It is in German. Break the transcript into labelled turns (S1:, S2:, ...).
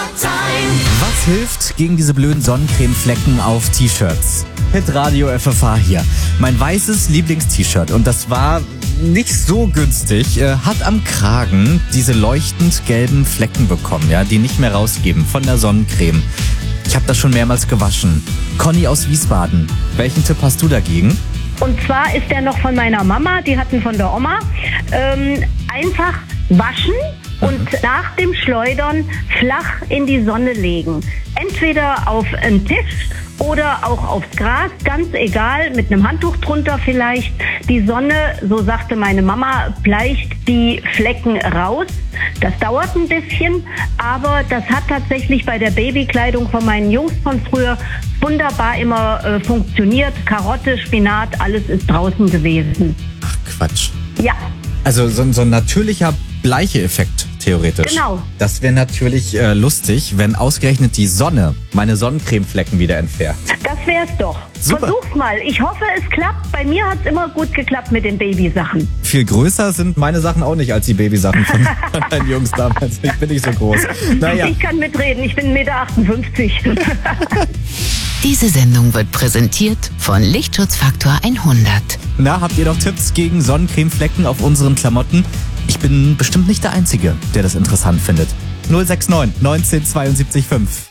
S1: Was hilft gegen diese blöden Sonnencremeflecken auf T-Shirts? Hitradio FFH hier. Mein weißes Lieblings-T-Shirt, und das war nicht so günstig, hat am Kragen diese leuchtend gelben Flecken bekommen, ja, die nicht mehr rausgeben von der Sonnencreme. Ich habe das schon mehrmals gewaschen. Conny aus Wiesbaden, welchen Tipp hast du dagegen?
S2: Und zwar ist der noch von meiner Mama, die hatten von der Oma. Einfach waschen und nach dem Schleudern flach in die Sonne legen. Entweder auf einen Tisch oder auch aufs Gras, ganz egal, mit einem Handtuch drunter vielleicht. Die Sonne, so sagte meine Mama, bleicht die Flecken raus. Das dauert ein bisschen, aber das hat tatsächlich bei der Babykleidung von meinen Jungs von früher wunderbar immer funktioniert. Karotte, Spinat, alles ist draußen gewesen.
S1: Ach Quatsch.
S2: Ja.
S1: Also so ein natürlicher Bleiche-Effekt theoretisch.
S2: Genau.
S1: Das wäre natürlich lustig, wenn ausgerechnet die Sonne meine Sonnencremeflecken wieder entfernt.
S2: Das wär's doch.
S1: Super.
S2: Versuch's mal. Ich hoffe, es klappt. Bei mir hat's immer gut geklappt mit den Babysachen.
S1: Viel größer sind meine Sachen auch nicht als die Babysachen von meinen Jungs damals. Ich bin nicht so groß. Naja.
S2: Ich kann mitreden. Ich bin 1,58 Meter.
S3: Diese Sendung wird präsentiert von Lichtschutzfaktor 100.
S1: Na, habt ihr noch Tipps gegen Sonnencremeflecken auf unseren Klamotten? Ich bin bestimmt nicht der Einzige, der das interessant findet. 069 19 72 5.